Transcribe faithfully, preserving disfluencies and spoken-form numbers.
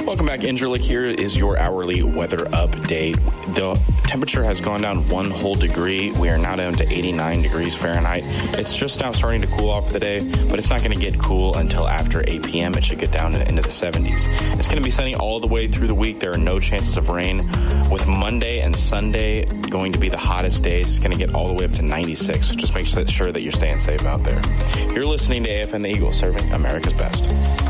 Welcome back. Ingerlick here is your hourly weather update. The temperature has gone down one whole degree. We are now down to eighty-nine degrees Fahrenheit. It's just now starting to cool off for the day, but it's not going to get cool until after eight p.m. It should get down into the seventies. It's going to be sunny all the way through the week. There are no chances of rain. With Monday and Sunday going to be the hottest days, it's going to get all the way up to ninety-six. So just make sure that you're staying safe out there. You're listening to A F N The Eagle, serving America's best.